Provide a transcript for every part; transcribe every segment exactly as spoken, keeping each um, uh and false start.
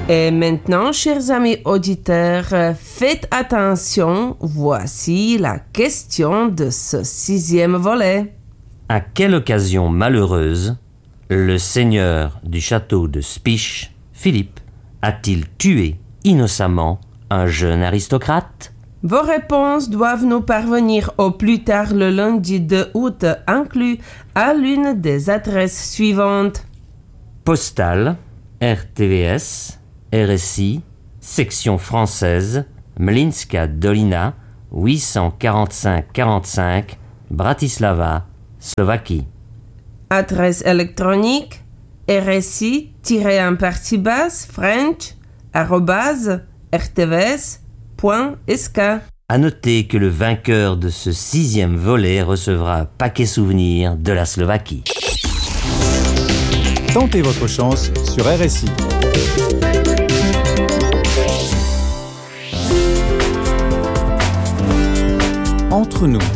Et maintenant, chers amis auditeurs, faites attention, voici la question de ce sixième volet. À quelle occasion malheureuse le seigneur du château de Spisch, Philippe, a-t-il tué innocemment un jeune aristocrate? Vos réponses doivent nous parvenir au plus tard le lundi deux août, inclus à l'une des adresses suivantes. Postale, R T V S, R S I, section française, Mlinska Dolina, huit cent quarante-cinq quarante-cinq, Bratislava, Slovaquie. Adresse électronique rsi un partie basse french arobase rtvs point s k. À noter que le vainqueur de ce sixième volet recevra un paquet souvenir de la Slovaquie. Tentez votre chance sur R S I. Entre nous.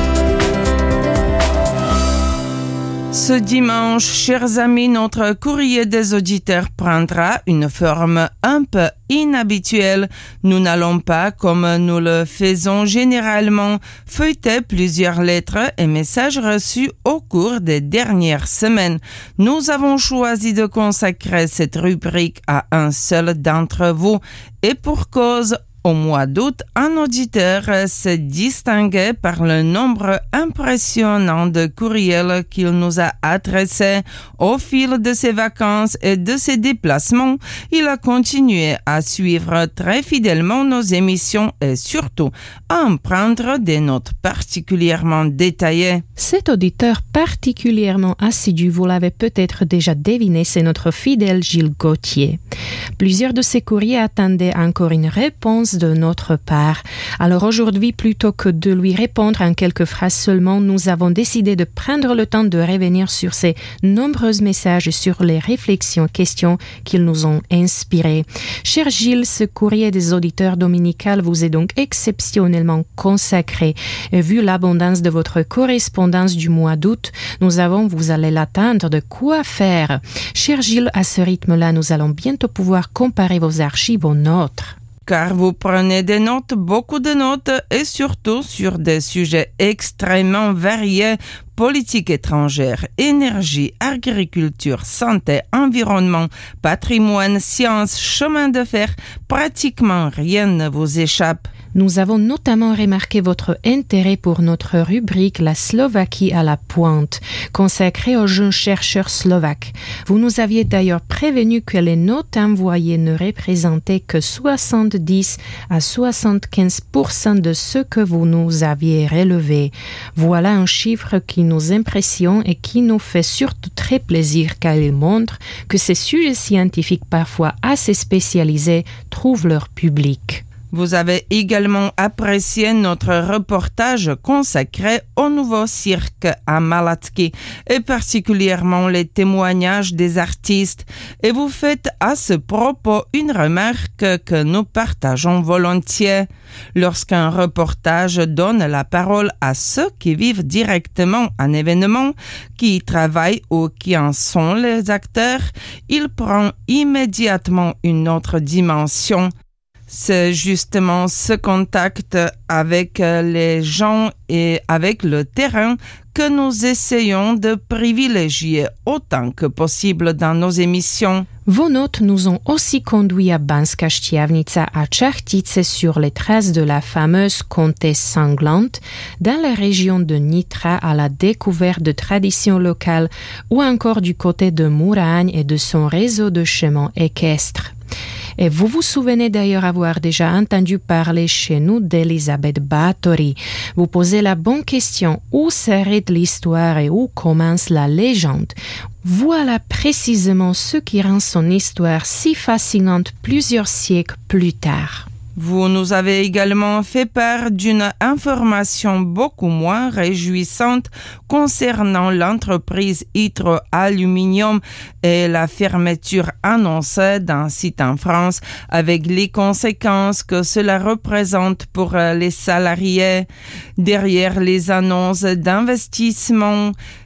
Ce dimanche, chers amis, notre courrier des auditeurs prendra une forme un peu inhabituelle. Nous n'allons pas, comme nous le faisons généralement, feuilleter plusieurs lettres et messages reçus au cours des dernières semaines. Nous avons choisi de consacrer cette rubrique à un seul d'entre vous, et pour cause. Au mois d'août, un auditeur s'est distingué par le nombre impressionnant de courriels qu'il nous a adressés au fil de ses vacances et de ses déplacements. Il a continué à suivre très fidèlement nos émissions et surtout à en prendre des notes particulièrement détaillées. Cet auditeur particulièrement assidu, vous l'avez peut-être déjà deviné, c'est notre fidèle Gilles Gauthier. Plusieurs de ses courriers attendaient encore une réponse de notre part. Alors aujourd'hui, plutôt que de lui répondre en quelques phrases seulement, nous avons décidé de prendre le temps de revenir sur ces nombreux messages et sur les réflexions, questions qu'ils nous ont inspirées. Cher Gilles, ce courrier des auditeurs dominicales vous est donc exceptionnellement consacré. Et vu l'abondance de votre correspondance du mois d'août, nous avons, vous allez l'attendre, de quoi faire. Cher Gilles, à ce rythme-là, nous allons bientôt pouvoir comparer vos archives aux nôtres. Car vous prenez des notes, beaucoup de notes, et surtout sur des sujets extrêmement variés, politique étrangère, énergie, agriculture, santé, environnement, patrimoine, sciences, chemin de fer, pratiquement rien ne vous échappe. Nous avons notamment remarqué votre intérêt pour notre rubrique « La Slovaquie à la pointe », consacrée aux jeunes chercheurs slovaques. Vous nous aviez d'ailleurs prévenu que les notes envoyées ne représentaient que soixante-dix à soixante-quinze pour cent de ce que vous nous aviez relevé. Voilà un chiffre qui nous impressionne et qui nous fait surtout très plaisir car il montre que ces sujets scientifiques parfois assez spécialisés trouvent leur public. Vous avez également apprécié notre reportage consacré au nouveau cirque à Malacky et particulièrement les témoignages des artistes. Et vous faites à ce propos une remarque que nous partageons volontiers. Lorsqu'un reportage donne la parole à ceux qui vivent directement un événement, qui y travaillent ou qui en sont les acteurs, il prend immédiatement une autre dimension. C'est justement ce contact avec les gens et avec le terrain que nous essayons de privilégier autant que possible dans nos émissions. Vos notes nous ont aussi conduit à Banská Štiavnica à Čachtice sur les traces de la fameuse comtesse sanglante, dans la région de Nitra à la découverte de traditions locales ou encore du côté de Muraň et de son réseau de chemins équestres. Et vous vous souvenez d'ailleurs avoir déjà entendu parler chez nous d'Elisabeth Báthory. Vous posez la bonne question, où s'arrête l'histoire et où commence la légende? Voilà précisément ce qui rend son histoire si fascinante plusieurs siècles plus tard. Vous nous avez également fait part d'une information beaucoup moins réjouissante concernant l'entreprise Hydro Aluminium et la fermeture annoncée d'un site en France avec les conséquences que cela représente pour les salariés. Derrière les annonces d'investissement,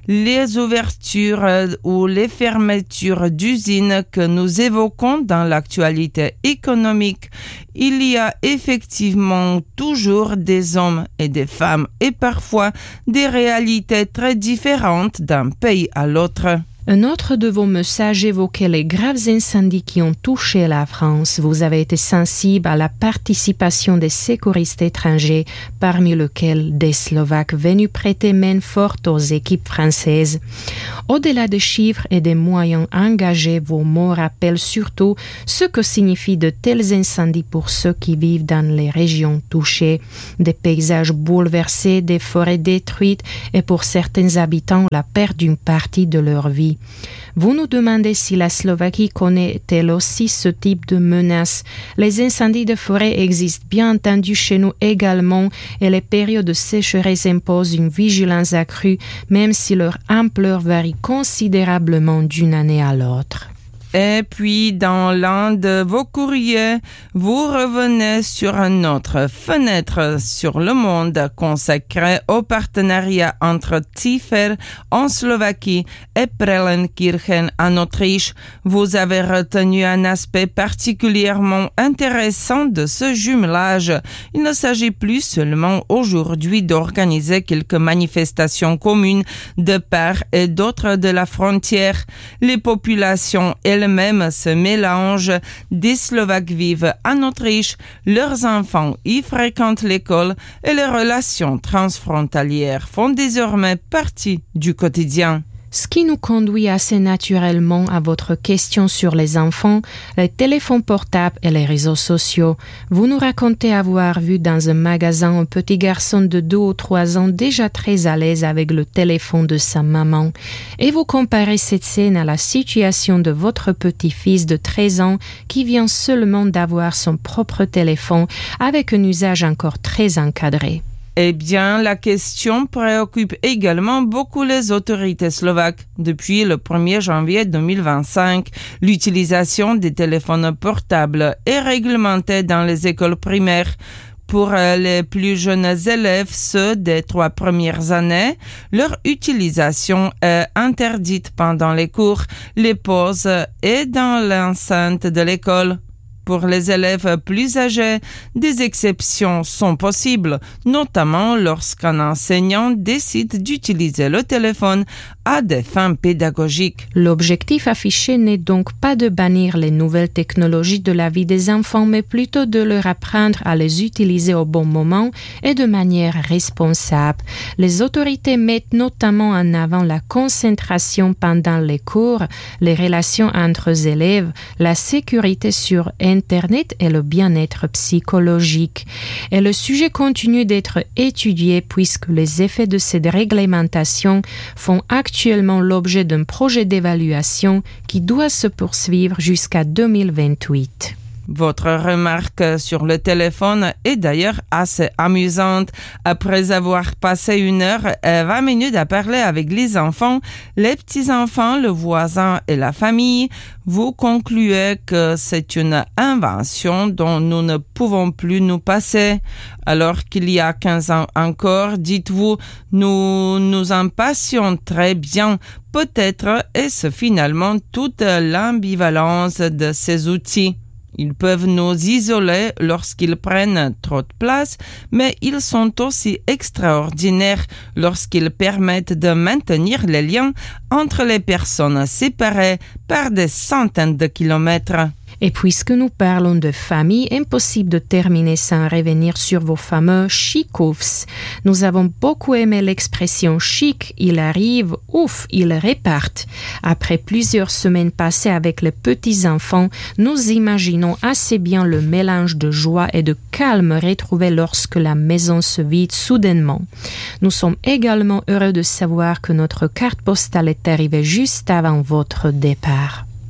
les ouvertures ou les fermetures d'usines que nous évoquons dans l'actualité économique, il y a effectivement toujours des hommes et des femmes et parfois des réalités très différentes d'un pays à l'autre. Un autre de vos messages évoquait les graves incendies qui ont touché la France. Vous avez été sensible à la participation des secouristes étrangers, parmi lesquels des Slovaques venus prêter main forte aux équipes françaises. Au-delà des chiffres et des moyens engagés, vos mots rappellent surtout ce que signifient de tels incendies pour ceux qui vivent dans les régions touchées. Des paysages bouleversés, des forêts détruites et pour certains habitants, la perte d'une partie de leur vie. Vous nous demandez si la Slovaquie connaît elle aussi ce type de menace. Les incendies de forêt existent bien entendu chez nous également et les périodes de sécheresse imposent une vigilance accrue, même si leur ampleur varie considérablement d'une année à l'autre. Et puis, dans l'un de vos courriers, vous revenez sur une autre fenêtre sur le monde consacrée au partenariat entre Ziffer en Slovaquie et Prellenkirchen en Autriche. Vous avez retenu un aspect particulièrement intéressant de ce jumelage. Il ne s'agit plus seulement aujourd'hui d'organiser quelques manifestations communes de part et d'autre de la frontière. Les populations et elles-mêmes se mélangent. Des Slovaques vivent en Autriche, leurs enfants y fréquentent l'école et les relations transfrontalières font désormais partie du quotidien. Ce qui nous conduit assez naturellement à votre question sur les enfants, les téléphones portables et les réseaux sociaux. Vous nous racontez avoir vu dans un magasin un petit garçon de deux ou trois ans déjà très à l'aise avec le téléphone de sa maman. Et vous comparez cette scène à la situation de votre petit-fils de treize ans qui vient seulement d'avoir son propre téléphone avec un usage encore très encadré. Eh bien, la question préoccupe également beaucoup les autorités slovaques. Depuis le premier janvier deux mille vingt-cinq, l'utilisation des téléphones portables est réglementée dans les écoles primaires. Pour les plus jeunes élèves, ceux des trois premières années, leur utilisation est interdite pendant les cours, les pauses et dans l'enceinte de l'école. Pour les élèves plus âgés, des exceptions sont possibles, notamment lorsqu'un enseignant décide d'utiliser le téléphone à des fins pédagogiques. L'objectif affiché n'est donc pas de bannir les nouvelles technologies de la vie des enfants, mais plutôt de leur apprendre à les utiliser au bon moment et de manière responsable. Les autorités mettent notamment en avant la concentration pendant les cours, les relations entre élèves, la sécurité sur Internet et le bien-être psychologique. Et le sujet continue d'être étudié puisque les effets de cette réglementation font actuellement l'objet d'un projet d'évaluation qui doit se poursuivre jusqu'à deux mille vingt-huit. Votre remarque sur le téléphone est d'ailleurs assez amusante. Après avoir passé une heure et vingt minutes à parler avec les enfants, les petits-enfants, le voisin et la famille, vous concluez que c'est une invention dont nous ne pouvons plus nous passer. Alors qu'il y a quinze ans encore, dites-vous, nous nous en passions très bien. Peut-être est-ce finalement toute l'ambivalence de ces outils. Ils peuvent nous isoler lorsqu'ils prennent trop de place, mais ils sont aussi extraordinaires lorsqu'ils permettent de maintenir les liens entre les personnes séparées par des centaines de kilomètres. Et puisque nous parlons de famille, impossible de terminer sans revenir sur vos fameux chic-oufs. Nous avons beaucoup aimé l'expression chic, il arrive, ouf, il repart. Après plusieurs semaines passées avec les petits-enfants, nous imaginons assez bien le mélange de joie et de calme retrouvé lorsque la maison se vide soudainement. Nous sommes également heureux de savoir que notre carte postale est arrivée juste avant votre départ.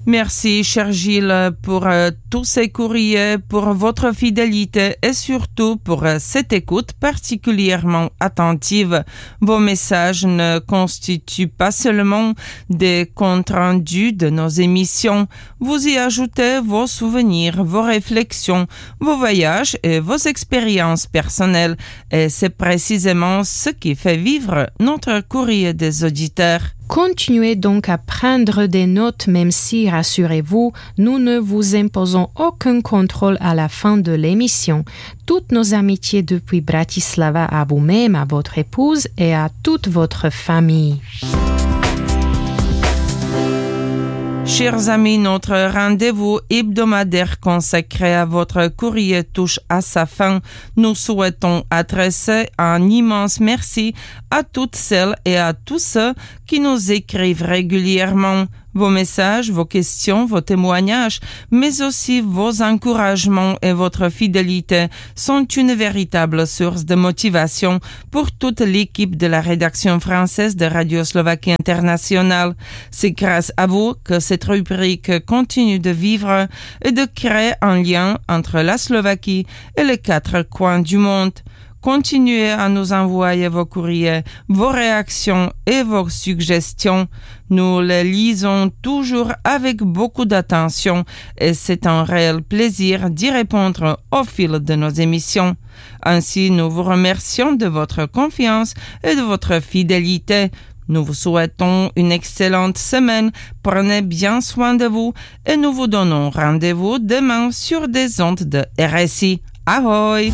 Merci, cher Gilles, pour euh, tous ces courriers, pour votre fidélité et surtout pour euh, cette écoute particulièrement attentive. Vos messages ne constituent pas seulement des comptes rendus de nos émissions. Vous y ajoutez vos souvenirs, vos réflexions, vos voyages et vos expériences personnelles. Et c'est précisément ce qui fait vivre notre courrier des auditeurs. Continuez donc à prendre des notes, même si, rassurez-vous, nous ne vous imposons aucun contrôle à la fin de l'émission. Toutes nos amitiés depuis Bratislava à vous-même, à votre épouse et à toute votre famille. Chers amis, notre rendez-vous hebdomadaire consacré à votre courrier touche à sa fin. Nous souhaitons adresser un immense merci à toutes celles et à tous ceux qui nous écrivent régulièrement. Vos messages, vos questions, vos témoignages, mais aussi vos encouragements et votre fidélité sont une véritable source de motivation pour toute l'équipe de la rédaction française de Radio Slovaquie Internationale. C'est grâce à vous que cette rubrique continue de vivre et de créer un lien entre la Slovaquie et les quatre coins du monde. Continuez à nous envoyer vos courriers, vos réactions et vos suggestions. Nous les lisons toujours avec beaucoup d'attention et c'est un réel plaisir d'y répondre au fil de nos émissions. Ainsi, nous vous remercions de votre confiance et de votre fidélité. Nous vous souhaitons une excellente semaine, prenez bien soin de vous et nous vous donnons rendez-vous demain sur des ondes de R S I. Ahoy!